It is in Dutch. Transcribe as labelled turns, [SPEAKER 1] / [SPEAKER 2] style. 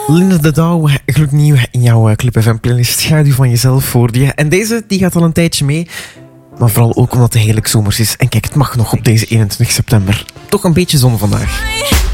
[SPEAKER 1] Linda de Douw, gloednieuw in jouw Club FM playlist. Schaduw van jezelf voor je. En deze die gaat al een tijdje mee. Maar vooral ook omdat het heerlijk zomers is. En kijk, het mag nog op deze 21 september. Toch een beetje zon vandaag.